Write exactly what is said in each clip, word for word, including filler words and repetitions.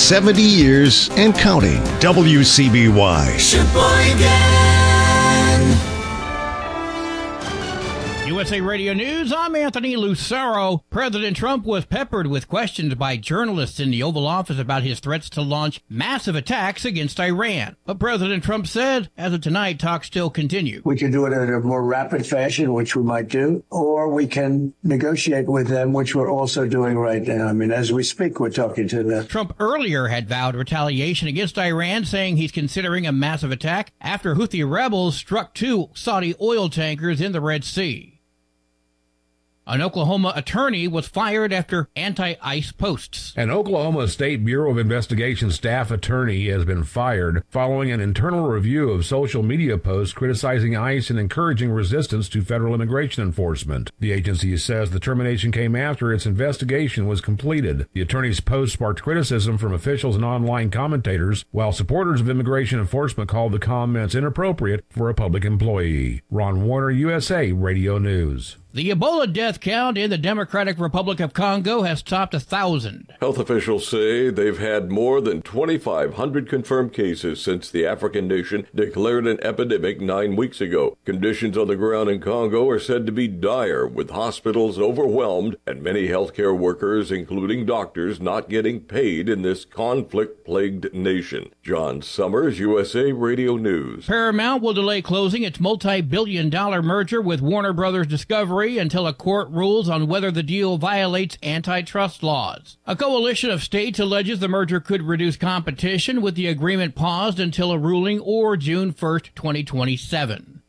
seventy years and counting. W C B Y. U S A Radio News, I'm Anthony Lucero. President Trump was peppered with questions by journalists in the Oval Office about his threats to launch massive attacks against Iran. But President Trump said, as of tonight, talks still continue. We can do it in a more rapid fashion, which we might do, or we can negotiate with them, which we're also doing right now. I mean, as we speak, we're talking to them. Trump earlier had vowed retaliation against Iran, saying he's considering a massive attack after Houthi rebels struck two Saudi oil tankers in the Red Sea. An Oklahoma attorney was fired after anti-ICE posts. An Oklahoma State Bureau of Investigation staff attorney has been fired following an internal review of social media posts criticizing ICE and encouraging resistance to federal immigration enforcement. The agency says the termination came after its investigation was completed. The attorney's post sparked criticism from officials and online commentators, while supporters of immigration enforcement called the comments inappropriate for a public employee. Ron Warner, U S A Radio News. The Ebola death count in the Democratic Republic of Congo has topped a thousand. Health officials say they've had more than twenty-five hundred confirmed cases since the African nation declared an epidemic nine weeks ago. Conditions on the ground in Congo are said to be dire, with hospitals overwhelmed and many healthcare workers, including doctors, not getting paid in this conflict-plagued nation. John Summers, U S A Radio News. Paramount will delay closing its multi-billion dollar merger with Warner Brothers Discovery until a court rules on whether the deal violates antitrust laws. A coalition of states alleges the merger could reduce competition, with the agreement paused until a ruling or June first, twenty twenty-seven.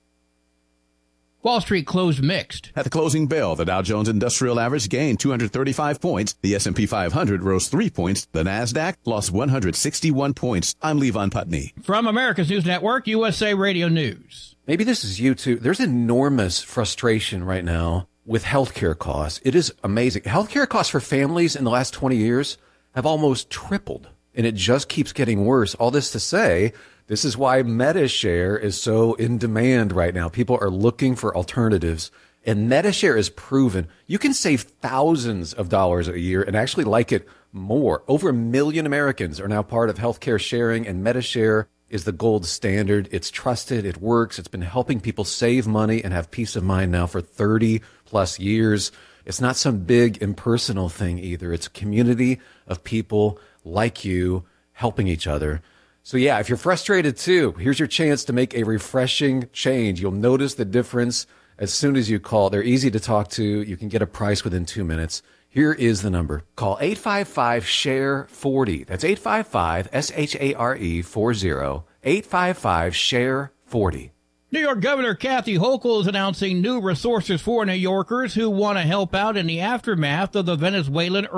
Wall Street closed mixed. At the closing bell, the Dow Jones Industrial Average gained two hundred thirty-five points. The S and P five hundred rose three points. The NASDAQ lost one hundred sixty-one points. I'm Levon Putney. From America's News Network, U S A Radio News. Maybe this is you too. There's enormous frustration right now with healthcare costs. It is amazing. Healthcare costs for families in the last twenty years have almost tripled, and it just keeps getting worse. All this to say, this is why MediShare is so in demand right now. People are looking for alternatives, and MediShare is proven you can save thousands of dollars a year and actually like it more. Over a million Americans are now part of healthcare sharing, and MediShare is the gold standard. It's trusted. It works. It's been helping people save money and have peace of mind now for thirty plus years. It's not some big impersonal thing either. It's a community of people like you helping each other. So yeah, if you're frustrated too, here's your chance to make a refreshing change. You'll notice the difference as soon as you call. They're easy to talk to. You can get a price within two minutes. Here is the number. Call eight five five, S H A R E, forty. That's eight five five, S H A R E, forty. eight five five, S H A R E, forty. New York Governor Kathy Hochul is announcing new resources for New Yorkers who want to help out in the aftermath of the Venezuelan